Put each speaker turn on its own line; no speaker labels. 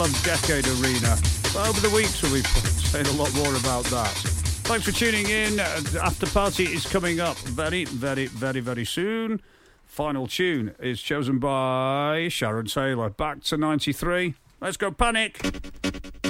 Love Decade Arena. But over the weeks, we'll be saying a lot more about that. Thanks for tuning in. After Party is coming up very, very, very, very soon. Final tune is chosen by Sharon Taylor. Back to 93. Let's go Panic.